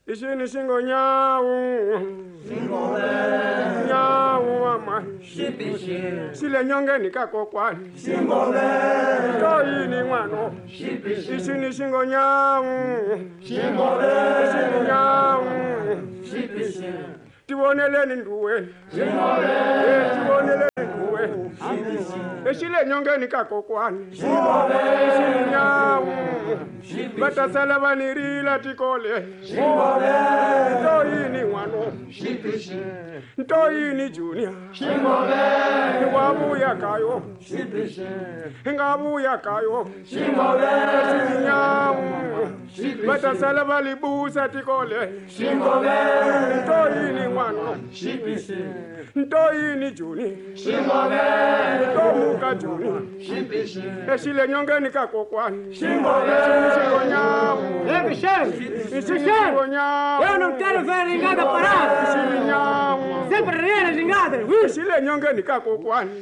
Ishini shingo nyau nyau ama sile nyonge nikako kwani toi ni mwano ishini shingo nyau ishini nyau tiwoneleni nduweni tiwoneleni nduweni eshile nyonge nikako kwani ishini nyau batasala vanirila tikole ntoyini wano ntoyini junior wabuya kayo ngabuya kayo sinyawu batasala valibusa tikole ntoyini wano ntoyini junior ntomuka junior eshile nyongeni kakokwani Eu não quero ver ringada parada. Sempre riendo ringada. Sile nyonge nikakokwani.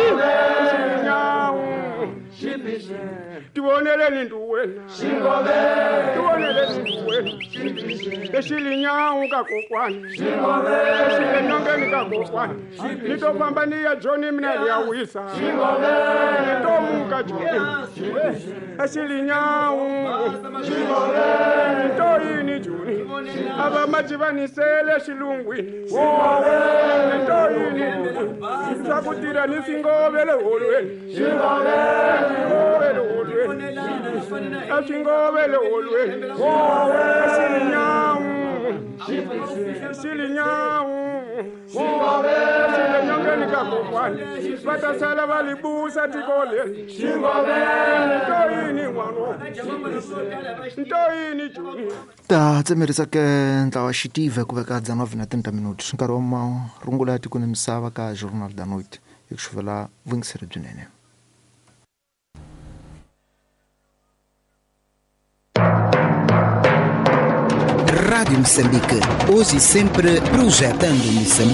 Tuonele ni nduwena. Tuonele ni nduwena. Eshili nyau kakokwani. Sile nyonge nikakokwani. Nitopambania Johnny mnali ya wisa. Nitomuka Johnny. Eshili nyau. Ntoyini juni aba majibani sele shilungwini ntoyini sakutira nisingobele olweni ngobele olweni ashingobele olweni silinyawu silenyongeni kakokwani batasala valibusa tikole ntoyini wano ntoyini juni ta tsemerisaka ntlawa xitiva ku veka 19:30 minutos nkarhi wa marungula ya tiko ni misava ka Jornal da Noite hi ku xuvela vuyingiseri byinene. Rádio Moçambique, hoje e sempre projetando Moçambique.